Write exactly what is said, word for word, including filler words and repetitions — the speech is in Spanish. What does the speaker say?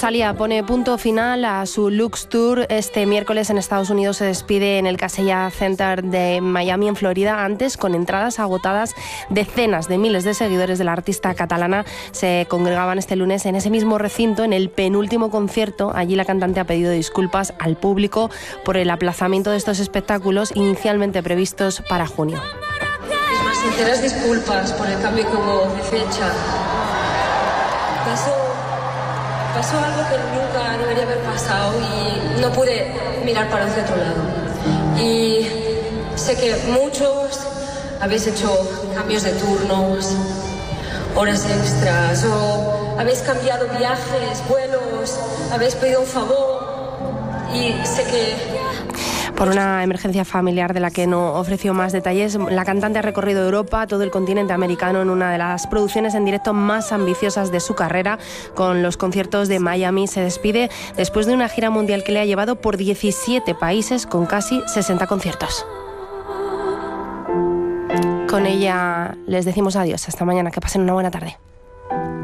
Rosalía pone punto final a su Lux Tour. Este miércoles en Estados Unidos se despide en el Casella Center de Miami, en Florida. Antes, con entradas agotadas, decenas de miles de seguidores de la artista catalana se congregaban este lunes en ese mismo recinto, en el penúltimo concierto. Allí la cantante ha pedido disculpas al público por el aplazamiento de estos espectáculos inicialmente previstos para junio. Mis sinceras disculpas por el cambio que hubo de fecha. Pasó, pasó algo que nunca debería haber pasado y no pude mirar para hacia otro lado. Y sé que muchos habéis hecho cambios de turnos, horas extras, o habéis cambiado viajes, vuelos, habéis pedido un favor y sé que... Por una emergencia familiar de la que no ofreció más detalles, la cantante ha recorrido Europa, todo el continente americano, en una de las producciones en directo más ambiciosas de su carrera. Con los conciertos de Miami se despide después de una gira mundial que le ha llevado por diecisiete países con casi sesenta conciertos. Con ella les decimos adiós. Hasta mañana. Que pasen una buena tarde.